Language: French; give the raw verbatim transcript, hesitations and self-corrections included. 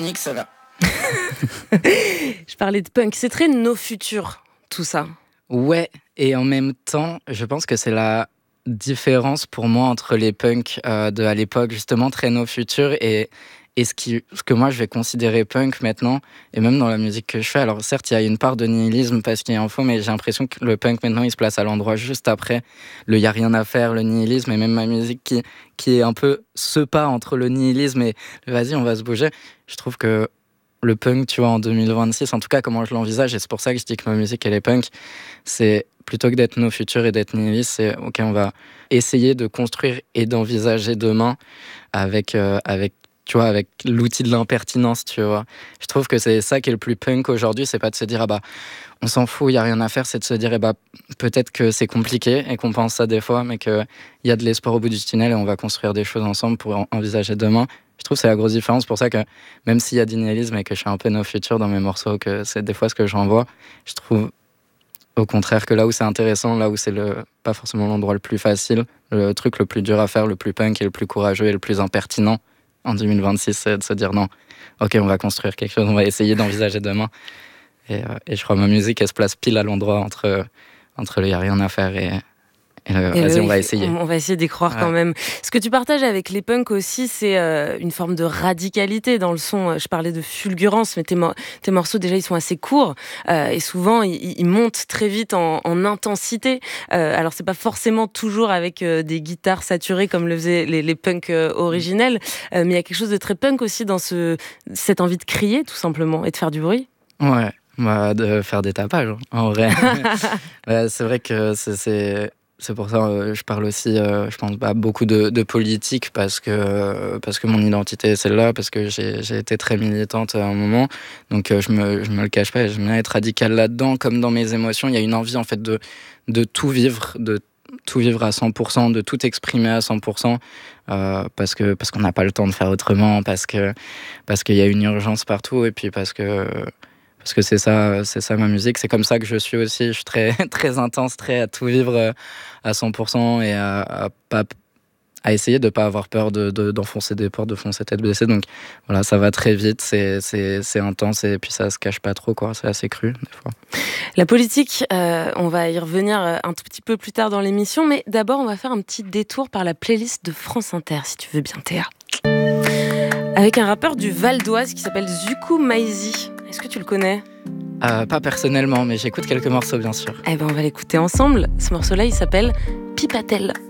Yannick, ça va. Je parlais de punk, c'est très nos futurs, tout ça. Ouais, et en même temps, je pense que c'est la différence pour moi entre les punks euh, de à l'époque, justement, très nos futurs, et, et ce, qui, ce que moi je vais considérer punk maintenant, et même dans la musique que je fais. Alors certes, il y a une part de nihilisme parce qu'il y a un faux, mais j'ai l'impression que le punk maintenant, il se place à l'endroit juste après le y a rien à faire, le nihilisme, et même ma musique qui, qui est un peu ce pas entre le nihilisme et vas-y, on va se bouger. Je trouve que le punk, tu vois, en deux mille vingt-six, en tout cas, comment je l'envisage, et c'est pour ça que je dis que ma musique, elle est punk, c'est plutôt que d'être nos futurs et d'être nihilistes, c'est ok, on va essayer de construire et d'envisager demain avec, euh, avec, tu vois, avec l'outil de l'impertinence, tu vois. Je trouve que c'est ça qui est le plus punk aujourd'hui, c'est pas de se dire, ah bah, on s'en fout, il n'y a rien à faire, c'est de se dire, eh bah, peut-être que c'est compliqué et qu'on pense ça des fois, mais qu'il y a de l'espoir au bout du tunnel et on va construire des choses ensemble pour envisager demain. Je trouve que c'est la grosse différence, pour ça que même s'il y a du nihilisme et que je suis un peu no future dans mes morceaux, que c'est des fois ce que j'envoie, je trouve au contraire que là où c'est intéressant, là où c'est le, pas forcément l'endroit le plus facile, le truc le plus dur à faire, le plus punk et le plus courageux et le plus impertinent en deux mille vingt-six, c'est de se dire non, ok, on va construire quelque chose, on va essayer d'envisager demain. Et, euh, et je crois que ma musique, elle se place pile à l'endroit entre, entre le y a rien à faire et... Et le, et vas-y, le, on va essayer. On va essayer d'y croire ouais. quand même. Ce que tu partages avec les punks aussi, c'est euh, une forme de radicalité dans le son. Je parlais de fulgurance, mais tes, mo- tes morceaux, déjà, ils sont assez courts. Euh, et souvent, ils, ils montent très vite en, en intensité. Euh, alors, c'est pas forcément toujours avec euh, des guitares saturées comme le faisaient les, les punks euh, originels. Euh, mais il y a quelque chose de très punk aussi dans ce, cette envie de crier, tout simplement, et de faire du bruit. Ouais, bah, de faire des tapages, en vrai. ouais, c'est vrai que c'est... c'est... C'est pour ça que euh, je parle aussi, euh, je pense, bah, beaucoup de, de politique parce que, euh, parce que mon identité est celle-là, parce que j'ai, j'ai été très militante à un moment. Donc euh, je me, je me le cache pas, j'aime bien être radical là-dedans. Comme dans mes émotions, il y a une envie en fait de, de tout vivre, de tout vivre à cent pour cent, de tout exprimer à cent pour cent, euh, parce, que, parce qu'on n'a pas le temps de faire autrement, parce, que, parce qu'il y a une urgence partout et puis parce que... Parce que c'est ça, c'est ça ma musique. C'est comme ça que je suis aussi. Je suis très, très intense, très à tout vivre à cent pour cent et à, à, pas, à essayer de ne pas avoir peur de, de, d'enfoncer des portes, de foncer tête baissée. Donc voilà, ça va très vite, c'est, c'est, c'est intense et puis ça ne se cache pas trop, quoi. C'est assez cru des fois. La politique, euh, on va y revenir un tout petit peu plus tard dans l'émission. Mais d'abord, on va faire un petit détour par la playlist de France Inter, si tu veux bien, Théa. Avec un rappeur du Val d'Oise qui s'appelle Zuku Maizi. Est-ce que tu le connais ? euh, Pas personnellement, mais j'écoute quelques morceaux, bien sûr. Eh ben, on va l'écouter ensemble. Ce morceau-là, il s'appelle Pipatel.